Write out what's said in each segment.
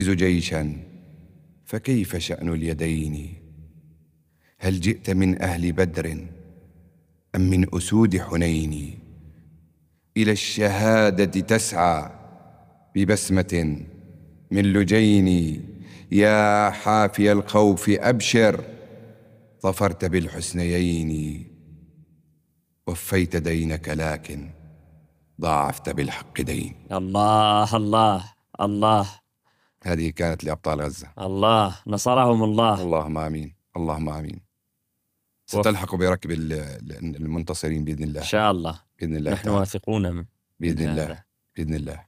جيشا فكيف شأن اليدين؟ هل جئت من أهل بدر أم من أسود حنين؟ إلى الشهادة تسعى ببسمة من لجين. يا حافي الخوف أبشر، ظفرت بالحسنيين. وفيت دينك لكن ضاعفت بالحق دين. الله الله الله. هذه كانت لأبطال غزة. الله نصرهم الله. اللهم آمين، اللهم آمين. ستلحق بركب المنتصرين بإذن الله. إن شاء الله. بإذن الله نحن تعالى. واثقون بإذن الله. بإذن الله.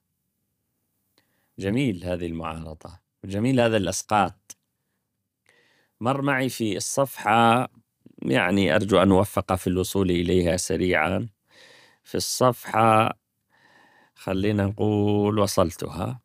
جميل هذه المعارضة وجميل هذا الأسقاط. مر معي في الصفحة، يعني أرجو أن أوفق في الوصول إليها سريعا. في الصفحة خلينا نقول وصلتها،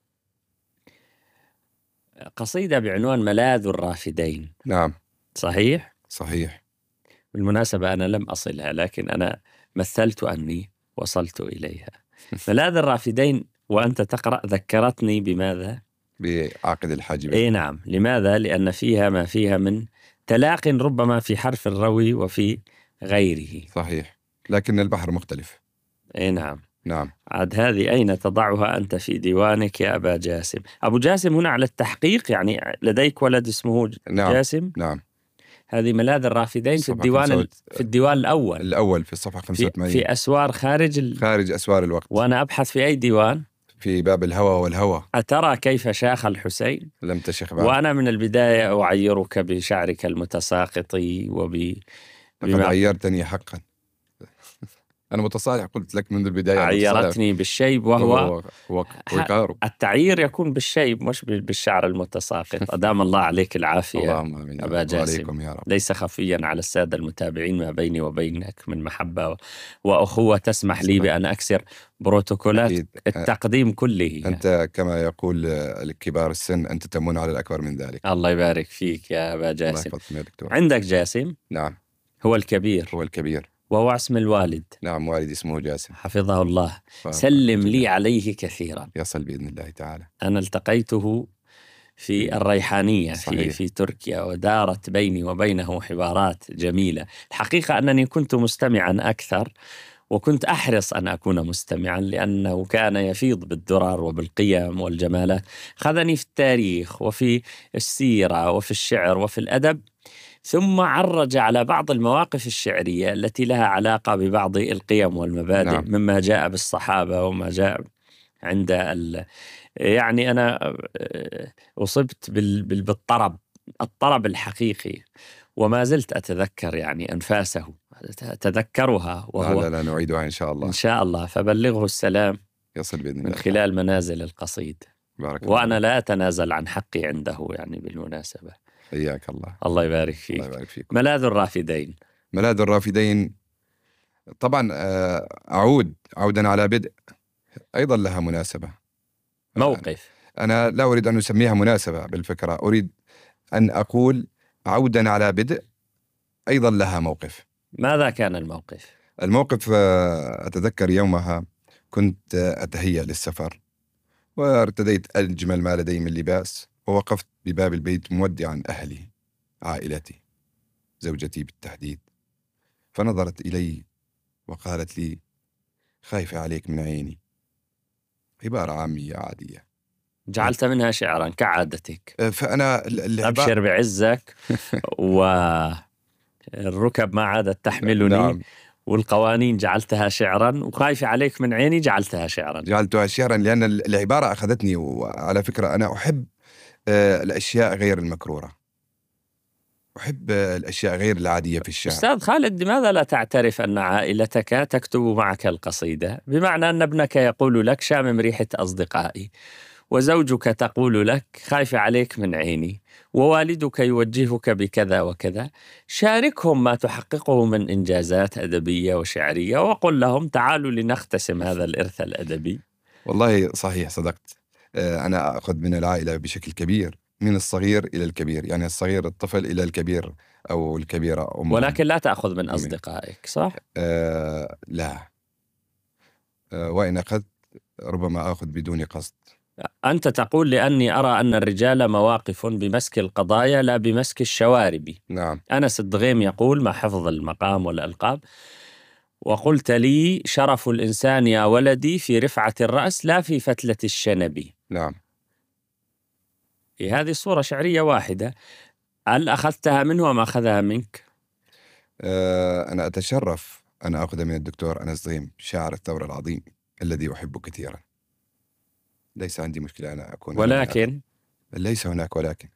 قصيدة بعنوان ملاذ الرافدين. نعم صحيح؟ صحيح. بالمناسبة أنا لم أصلها، لكن أنا مثلت أني وصلت إليها. ملاذ الرافدين وأنت تقرأ ذكرتني بماذا؟ بعاقد الحاجب. إيه نعم. لماذا؟ لأن فيها ما فيها من تلاق ربما في حرف الروي وفي غيره. صحيح، لكن البحر مختلف. إيه نعم. نعم. عاد هذه أين تضعها أنت في ديوانك يا أبا جاسم؟ أبو جاسم هنا على التحقيق، يعني لديك ولد اسمه نعم. جاسم؟ نعم. هذه ملاذ الرافدين في الديوان في الديوان الأول في الصفحة 85 في أسوار خارج أسوار الوقت. وأنا أبحث في أي ديوان؟ في باب الهوى والهوى. أترى كيف شاخ الحسين؟ لم تشخ بعد. وأنا من البداية أعيرك بشعرك المتساقط لقد عيرتني حقا. أنا متصالح، قلت لك منذ البداية. عيرتني بالشيب، وهو وقار. التعيير يكون بالشيب مش بالشعر المتساقط. أدام الله عليك العافية. اللهم آمين أبا جاسم. يا رب. ليس خفيا على السادة المتابعين ما بيني وبينك من محبة وأخوة تسمح لي بأن أكسر بروتوكولات التقديم كله. أنت كما يقول الكبار السن، أنت تمن على الأكبر من ذلك. الله يبارك فيك يا أبا جاسم. الله يحفظك يا دكتور. عندك جاسم؟ نعم. هو الكبير. هو الكبير. وهو اسم الوالد. نعم، والدي اسمه جاسم حفظه الله. سلم لي عليه كثيرا. يصل بإذن الله تعالى. أنا التقيته في الريحانية في تركيا، ودارت بيني وبينه حوارات جميلة. الحقيقة أنني كنت مستمعا أكثر، وكنت أحرص أن أكون مستمعا لأنه كان يفيض بالدرر وبالقيم والجمالات. خذني في التاريخ وفي السيرة وفي الشعر وفي الأدب، ثم عرج على بعض المواقف الشعرية التي لها علاقة ببعض القيم والمبادئ. نعم. مما جاء بالصحابة وما جاء عند يعني أنا أصبت الطرب الحقيقي، وما زلت أتذكر يعني أنفاسه، أتذكرها، وهو لا نعيدها إن شاء الله. إن شاء الله. فبلغه السلام يصل بإذن الله من خلال منازل القصيد. بارك الله. وأنا لا أتنازل عن حقي عنده يعني بالمناسبة. حياك الله. الله يبارك فيك. الله يبارك فيك. ملاذ الرافدين. ملاذ الرافدين طبعا عودا على بدء، أيضا لها مناسبة، موقف. أنا لا أريد أن أسميها مناسبة بالفكرة، أريد أن أقول عودا على بدء أيضا لها موقف. ماذا كان الموقف؟ الموقف أتذكر يومها كنت أتهيأ للسفر، وارتديت أجمل ما لدي من لباس، ووقفت بباب البيت مودعا أهلي، عائلتي، زوجتي بالتحديد. فنظرت إلي وقالت لي: خايفة عليك من عيني. عبارة عامية عادية جعلت منها شعرا كعادتك. فأنا أبشر بعزك والركب ما عادت تحملني. نعم. والقوانين جعلتها شعرا، وخايفة عليك من عيني جعلتها شعرا لأن العبارة أخذتني. وعلى فكرة أنا أحب الأشياء غير المكرورة، أحب الأشياء غير العادية في الشعر. أستاذ خالد، لماذا لا تعترف أن عائلتك تكتب معك القصيدة؟ بمعنى أن ابنك يقول لك شامم ريحة أصدقائي، وزوجك تقول لك خايفة عليك من عيني، ووالدك يوجهك بكذا وكذا. شاركهم ما تحققه من إنجازات أدبية وشعرية، وقل لهم تعالوا لنقتسم هذا الإرث الأدبي. والله صحيح، صدقت. أنا أخذ من العائلة بشكل كبير، من الصغير إلى الكبير، يعني الصغير الطفل إلى الكبير أو الكبيرة أمه. ولكن لا تأخذ من أصدقائك، صح؟ لا. وإن أخذت ربما أخذ بدون قصد. أنت تقول لأني أرى أن الرجال مواقف بمسك القضايا لا بمسك الشوارب. نعم. أنس الدغيم يقول مع حفظ المقام والألقاب: وقلت لي شرف الإنسان يا ولدي في رفعة الرأس لا في فتلة الشنب. نعم. هذه صورة شعرية واحدة، هل أخذتها منه أم أخذها منك؟ أنا أتشرف أن أخذ من الدكتور أنس ضيم شاعر الثورة العظيم الذي أحبه كثيرا. ليس عندي مشكلة أن أكون ولكن ليس هناك ولكن.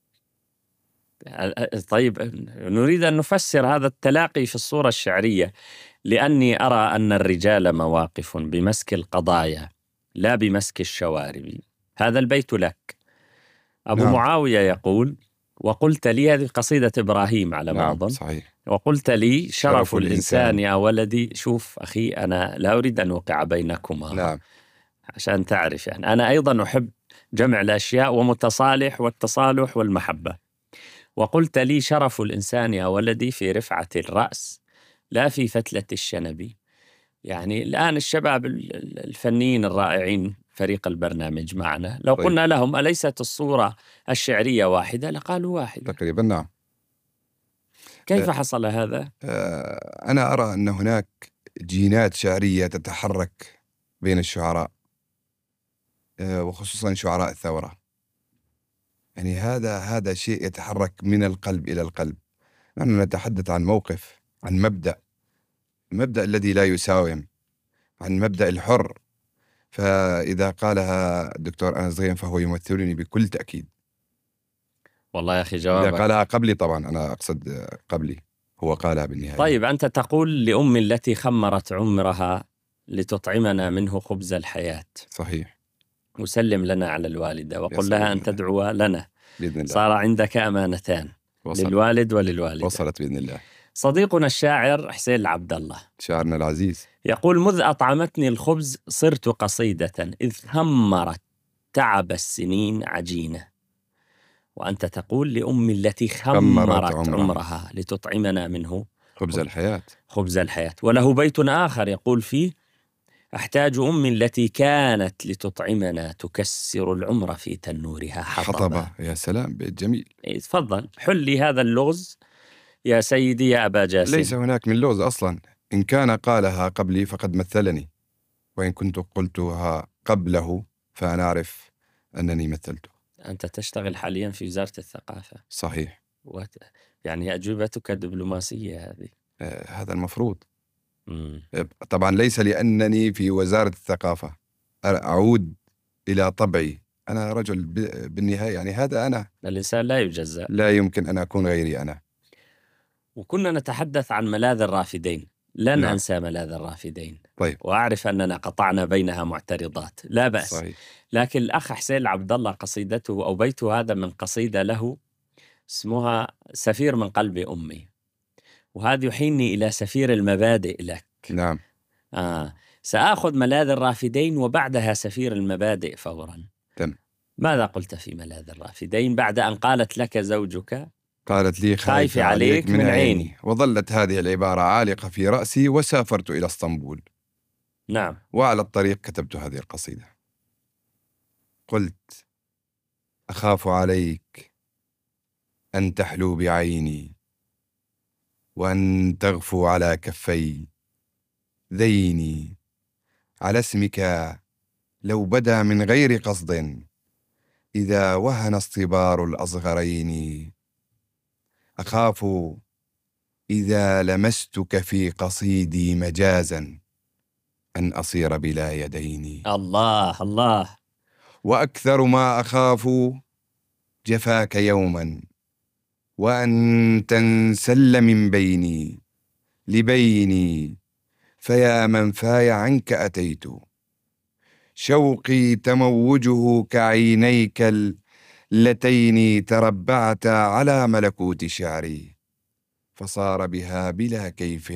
طيب، نريد أن نفسر هذا التلاقي في الصورة الشعرية. لأني أرى أن الرجال مواقف بمسك القضايا لا بمسك الشوارب. هذا البيت لك. أبو نعم. معاوية يقول: وقلت لي، هذه قصيدة إبراهيم على ما نعم. أظن. صحيح. وقلت لي شرف شرف الإنسان يا ولدي. شوف أخي، أنا لا أريد أن أوقع بينكما. نعم. عشان تعرف، يعني أنا أيضا أحب جمع الأشياء ومتصالح والتصالح والمحبة. وقلت لي شرف الإنسان يا ولدي في رفعة الرأس لا في فتلة الشنب. يعني الآن الشباب الفنيين الرائعين فريق البرنامج معنا، لو طيب. قلنا لهم أليست الصورة الشعرية واحدة لقالوا واحدة. تقريبا. نعم. كيف حصل هذا؟ أنا أرى أن هناك جينات شعرية تتحرك بين الشعراء، وخصوصا شعراء الثورة. يعني هذا شيء يتحرك من القلب إلى القلب. نحن نتحدث عن موقف، عن المبدأ الذي لا يساوم، عن مبدأ الحر. فإذا قالها الدكتور أنس ضيم فهو يمثلني بكل تأكيد. والله يا أخي إذا جوابك. قالها قبلي، طبعا أنا أقصد قبلي، هو قالها بالنهاية. طيب، أنت تقول لأم التي خمرت عمرها لتطعمنا منه خبز الحياة. صحيح. وسلم لنا على الوالدة وقل لها أن تدعو لنا. بإذن الله. صار عندك أمانتان، للوالد وللوالدة. وصلت بإذن الله. صديقنا الشاعر حسين العبد الله شاعرنا العزيز يقول: مذ أطعمتني الخبز صرت قصيدة، إذ خمرت تعب السنين عجينة. وأنت تقول لأم التي خمرت عمرها لتطعمنا منه خبز الحياة. خبز الحياة. وله بيت آخر يقول فيه: أحتاج أمي التي كانت لتطعمنا تكسر العمر في تنورها حطبا. يا سلام، بيت جميل. تفضل حل لي هذا اللغز يا سيدي يا أبا جاسم. ليس هناك من لغز أصلا. إن كان قالها قبلي فقد مثلني، وإن كنت قلتها قبله فأنا أعرف أنني مثلته. أنت تشتغل حاليا في وزارة الثقافة. صحيح. يعني أجوبتك دبلوماسية هذه. هذا المفروض. طبعا ليس لأنني في وزارة الثقافة أعود إلى طبعي. أنا رجل بالنهاية، يعني هذا أنا. الإنسان لا يجزأ، لا يمكن أن أكون غيري أنا. وكنا نتحدث عن ملاذ الرافدين. لن نعم. أنسى ملاذ الرافدين. طيب. وأعرف أننا قطعنا بينها معترضات، لا بأس. صحيح. لكن الأخ حسين العبد الله قصيدته أو بيته هذا من قصيدة له اسمها سفير من قلب أمي، وهذا يحيلني إلى سفير المبادئ لك. نعم. سآخذ ملاذ الرافدين وبعدها سفير المبادئ فورا. تم. ماذا قلت في ملاذ الرافدين بعد أن قالت لك زوجك: قالت لي خايفة عليك من عيني. وظلت هذه العبارة عالقة في رأسي، وسافرت إلى اسطنبول. نعم. وعلى الطريق كتبت هذه القصيدة. قلت: أخاف عليك أن تحلو بعيني، وأن تغفو على كفي ذيني، على اسمك لو بدا من غير قصد، إذا وهن اصطبار الأصغرين. أخاف إذا لمستك في قصيدي مجازا أن أصير بلا يدين. الله الله. وأكثر ما أخاف جفاك يوما، وأن تنسل من بيني لبيني، فيا من فاي عنك أتيت، شوقي تموجه كعينيك اللتين تربعتا على ملكوت شعري، فصار بها بلا كيف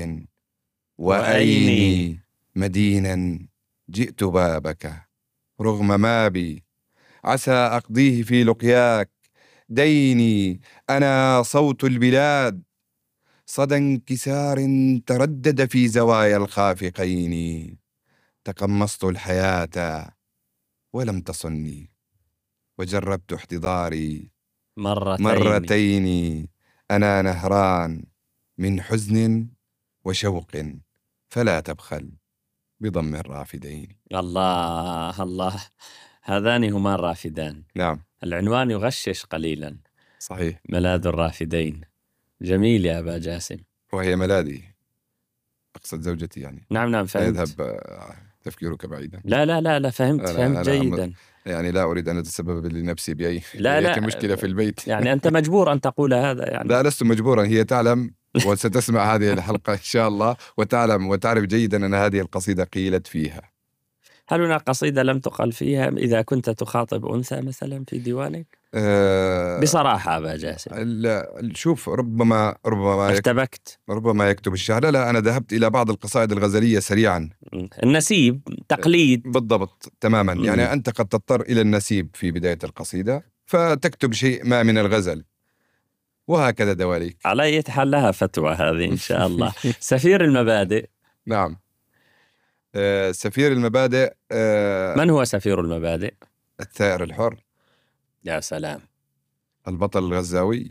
وأيني مدينا جئت بابك رغم ما بي، عسى أقضيه في لقياك ديني، أنا صوت البلاد صدى انكسار تردد في زوايا الخافقين، تقمصت الحياة ولم تصني، وجربت احتضاري مرتين. أنا نهران من حزن وشوق، فلا تبخل بضم الرافدين. الله الله، هذان هما الرافدان. نعم. العنوان يغشش قليلا. صحيح. ملاذ الرافدين. جميل يا أبا جاسم. وهي ملاذي، أقصد زوجتي يعني. نعم لا يذهب فهمت. تفكيرك بعيدا. لا فهمت أنا جيدا. يعني لا أريد أن أتسبب لنفسي بأي لا مشكلة في البيت. يعني أنت مجبور أن تقول هذا يعني. لا، لست مجبورا، هي تعلم وستسمع هذه الحلقة إن شاء الله، وتعلم وتعرف جيدا أن هذه القصيدة قيلت فيها. هل هناك قصيدة لم تقل فيها إذا كنت تخاطب أنثى مثلا في ديوانك؟ بصراحة أبا جاسم. شوف، ربما ارتبكت. ربما يكتب الشعر. لا، أنا ذهبت إلى بعض القصائد الغزلية سريعا. النسيب تقليد. بالضبط تماما. يعني أنت قد تضطر إلى النسيب في بداية القصيدة فتكتب شيء ما من الغزل، وهكذا دواليك. على أي حال لها فتوى هذه إن شاء الله. سفير المبادئ. نعم. سفير المبادئ. من هو سفير المبادئ؟ الثائر الحر. يا سلام. البطل الغزاوي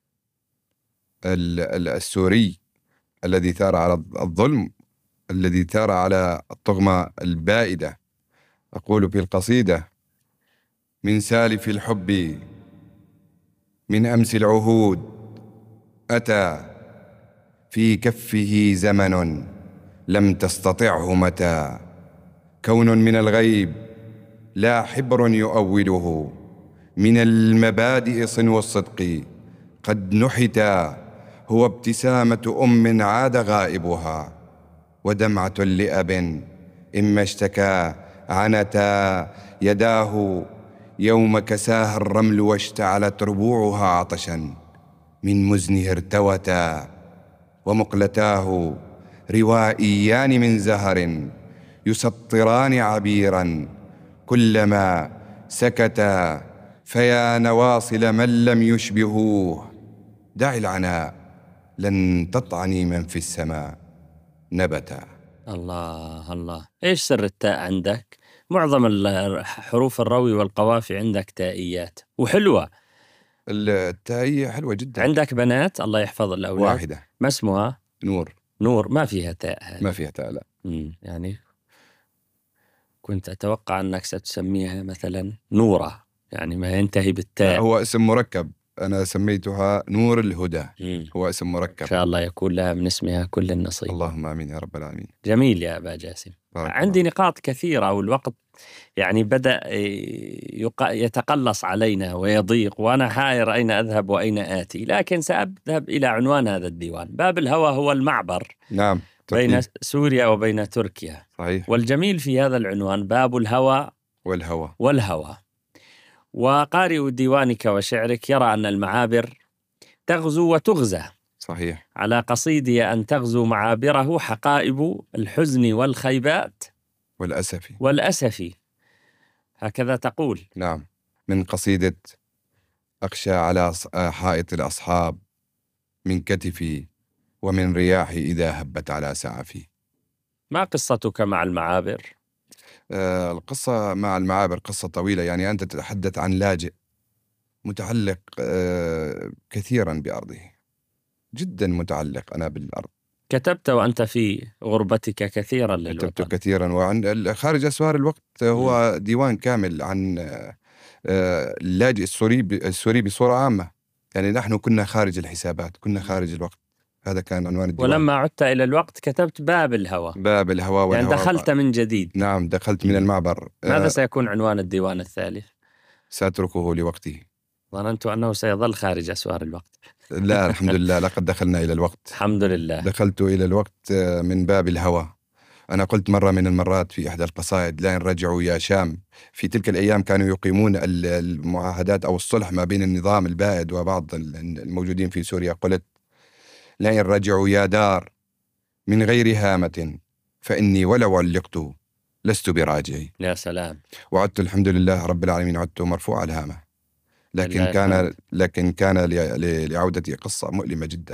السوري الذي ثار على الظلم، الذي ثار على الطغمة البائدة. أقول في القصيدة: من سالف الحب من أمس العهود أتى، في كفه زمن لم تستطعه متى، كون من الغيب لا حبر يؤوله، من المبادئ صنو الصدق قد نحتا، هو ابتسامة أم عاد غائبها، ودمعة لأب إما اشتكى عنتا يداه يوم كساها الرمل واشتعلت ربوعها عطشا، من مزنه ارتوتا، ومقلتاه روائيان من زهر يسطران عبيرا كلما سكتا، فيا نواصل من لم يشبهوه دع العناء لن تطعني من في السماء نبتا. الله الله، إيش سر التاء عندك؟ معظم حروف الروي والقوافي عندك تائيات وحلوة. التائية حلوة جدا. عندك بنات الله يحفظ الأولاد؟ واحدة. ما اسمها؟ نور. ما فيها تاء هذه. ما فيها تاء لا. يعني كنت أتوقع أنك ستسميها مثلا نورة، يعني ما ينتهي بالتاء. هو اسم مركب، أنا سميتها نور الهدى. هو اسم مركب. إن شاء الله يكون لها من اسمها كل النصيب. اللهم آمين يا رب العالمين. جميل يا أبا جاسم. عندي نقاط كثيرة والوقت يعني بدأ يتقلص علينا ويضيق، وأنا حائر أين أذهب وأين آتي، لكن سأذهب إلى عنوان هذا الديوان. باب الهوى هو المعبر. نعم. بين سوريا وبين تركيا. صحيح. والجميل في هذا العنوان باب الهوى والهوى. وقارئ ديوانك وشعرك يرى أن المعابر تغزو وتغزى. صحيح. على قصيدي أن تغزو معابره حقائب الحزن والخيبات والأسف. هكذا تقول. نعم. من قصيدة: أخشى على حائط الأصحاب من كتفي، ومن رياحي إذا هبت على سعفي. ما قصتك مع المعابر؟ القصة مع المعابر قصة طويلة. يعني أنت تتحدث عن لاجئ متعلق كثيرا بأرضه، جدا متعلق أنا بالأرض. كتبت وأنت في غربتك كثيرا للوطن. كتبت كثيرا، وعن خارج أسوار الوقت هو ديوان كامل عن اللاجئ السوري بصورة عامة. يعني نحن كنا خارج الحسابات، كنا خارج الوقت. هذا كان عنوان الديوان. ولما عدت إلى الوقت كتبت باب الهوى والهوى. يعني دخلت من جديد. نعم، دخلت من المعبر. ماذا سيكون عنوان الديوان الثالث؟ سأتركه لوقته. ظننت أنه سيظل خارج أسوار الوقت. لا الحمد لله، لقد دخلنا إلى الوقت. الحمد لله. دخلت إلى الوقت من باب الهوى. أنا قلت مرة من المرات في إحدى القصائد: لئن رجعوا يا شام. في تلك الأيام كانوا يقيمون المعاهدات أو الصلح ما بين النظام البائد وبعض الموجودين في سوريا. قلت: لئن رجعوا يا دار من غير هامة، فإني ولو علقت لست براجعي. يا سلام. وعدت الحمد لله رب العالمين، عدت مرفوع الهامة. لكن كان لعودتي قصة مؤلمة جدا.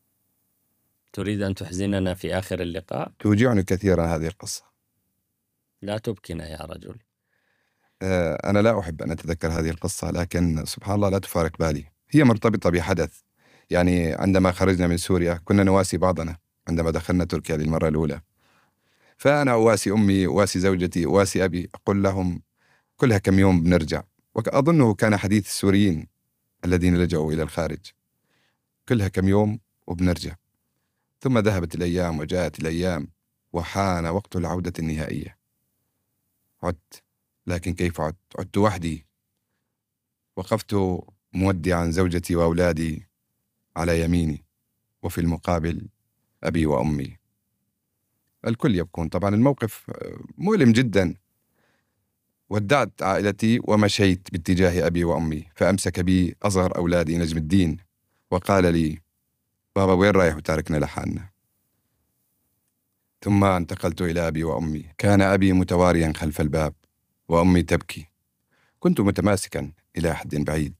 تريد أن تحزننا في آخر اللقاء؟ توجعني كثيرا هذه القصة. لا تبكنا يا رجل. أنا لا أحب أن أتذكر هذه القصة، لكن سبحان الله لا تفارق بالي. هي مرتبطة بحدث، يعني عندما خرجنا من سوريا كنا نواسي بعضنا عندما دخلنا تركيا للمرة الأولى، فأنا أواسي أمي، أواسي زوجتي، أواسي أبي، أقول لهم كلها كم يوم بنرجع، وأظنه كان حديث السوريين الذين لجأوا إلى الخارج، كلها كم يوم وبنرجع. ثم ذهبت الأيام وجاءت الأيام وحان وقت العودة النهائية. عدت، لكن كيف عدت؟ عدت وحدي، وقفت مودعا زوجتي وأولادي على يميني، وفي المقابل أبي وأمي، الكل يبكون. طبعا الموقف مؤلم جدا. ودعت عائلتي ومشيت باتجاه أبي وأمي، فأمسك بي أصغر أولادي نجم الدين وقال لي: بابا وين رايح وتاركنا لحالنا؟ ثم انتقلت إلى أبي وأمي. كان أبي متواريا خلف الباب وأمي تبكي. كنت متماسكا إلى حد بعيد،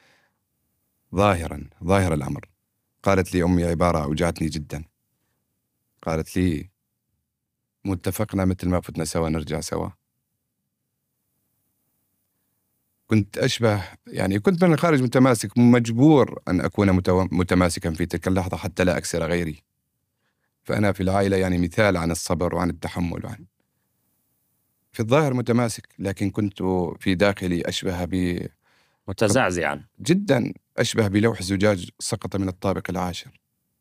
ظاهر الأمر. قالت لي أمي عبارة أوجعتني جدا. قالت لي: متفقنا مثل ما فتنا سوا نرجع سوا. كنت أشبه، يعني كنت من الخارج متماسك، مجبور أن أكون متماسكا في تلك اللحظة حتى لا أكسر غيري. فأنا في العائلة يعني مثال عن الصبر وعن التحمل في الظاهر متماسك، لكن كنت في داخلي أشبه متزعزعا جدا، أشبه بلوح زجاج سقط من الطابق العاشر.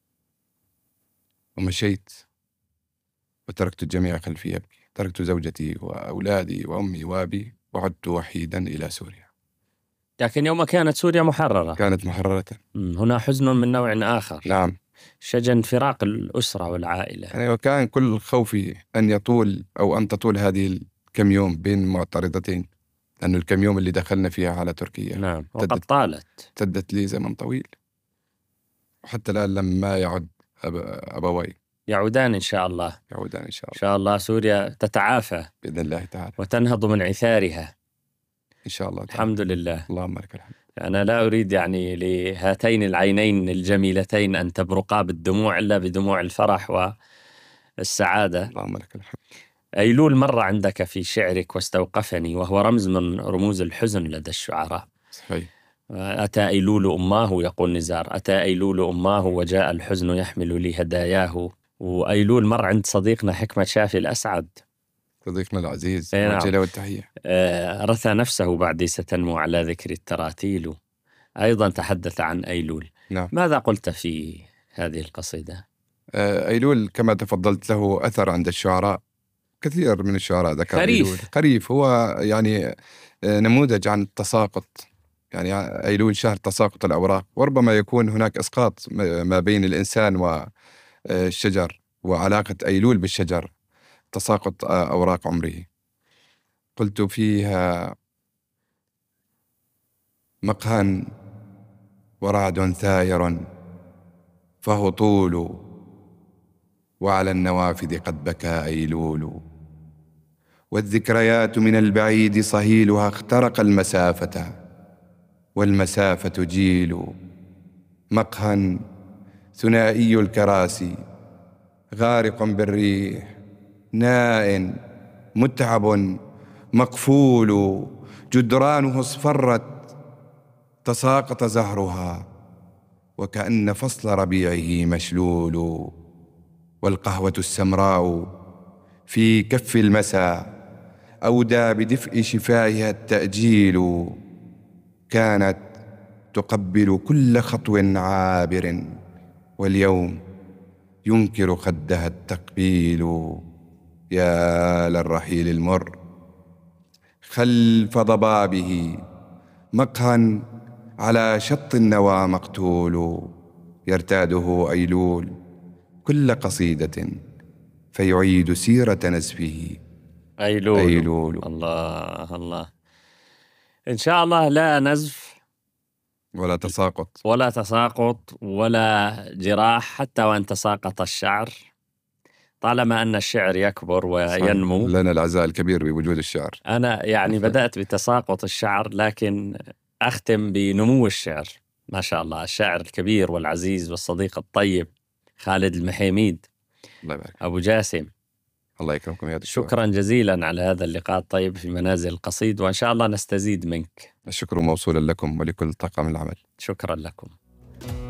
ومشيت وتركت الجميع خلفي يبكي. تركت زوجتي وأولادي وأمي وأبي وعدت وحيدا إلى سوريا. لكن يوم كانت سوريا محررة، كانت محررة. هنا حزن من نوع آخر. نعم، شجن فراق الأسرة والعائلة. يعني وكان كل خوفي أن يطول أو أن تطول هذه الكم يوم بين معترضتين، لأنه الكم يوم اللي دخلنا فيها على تركيا نعم، وقد طالت، تدت لي زمن طويل. وحتى الآن لما يعد أبوي يعودان إن شاء الله. يعودان إن شاء الله. إن شاء الله سوريا تتعافى بإذن الله تعالى وتنهض من عثارها إن شاء الله تعالى. الحمد لله. اللهم لك الحمد. أنا لا أريد يعني لهاتين العينين الجميلتين أن تبرقا بالدموع إلا بدموع الفرح والسعادة. اللهم لك الحمد. أيلول مر عندك في شعرك واستوقفني، وهو رمز من رموز الحزن لدى الشعراء. صحيح. أتى أيلول أماه، يقول نزار، أتى أيلول أماه وجاء الحزن يحمل لي هداياه. وأيلول مر عند صديقنا حكمة شافي الأسعد، صديقنا العزيز، نعم. وجه له والتحية. رثى نفسه بعد ستنمو على ذكر التراتيل. أيضا تحدث عن أيلول. نعم. ماذا قلت في هذه القصيدة؟ أيلول كما تفضلت له أثر عند الشعراء، كثير من الشعراء ذكر أيلول. خريف. هو يعني نموذج عن التساقط، يعني أيلول شهر تساقط الأوراق، وربما يكون هناك إسقاط ما بين الإنسان والشجر، وعلاقة أيلول بالشجر تساقط أوراق عمره. قلت فيها: مقهى ورعد ثاير فهطول، وعلى النوافذ قد بكى أيلول، والذكريات من البعيد صهيلها اخترق المسافة، والمسافة جيل. مقهى ثنائي الكراسي غارق بالريح، نائٍ متعب مقفول، جدرانه اصفرت تساقط زهرها، وكأن فصل ربيعه مشلول، والقهوة السمراء في كف المساء أودى بدفء شفائها التأجيل، كانت تقبل كل خطو عابر، واليوم ينكر خدها التقبيل. يا للرحيل المر خلف ضبابه، مقهى على شط النوى مقتول، يرتاده أيلول كل قصيدة فيعيد سيرة نزفه. أيلول. الله الله. إن شاء الله لا نزف ولا تساقط ولا جراح، حتى وأن تساقط الشعر، طالما أن الشعر يكبر وينمو. لنا العزاء الكبير بوجود الشعر. أنا يعني بدأت بتساقط الشعر، لكن أختم بنمو الشعر. ما شاء الله، الشاعر الكبير والعزيز والصديق الطيب خالد المحيميد، الله يبارك. أبو جاسم، الله يكرمكم يا دكتور. شكرا جزيلا على هذا اللقاء الطيب في منازل القصيد، وإن شاء الله نستزيد منك. الشكر موصولا لكم ولكل طاقم العمل. شكرا لكم.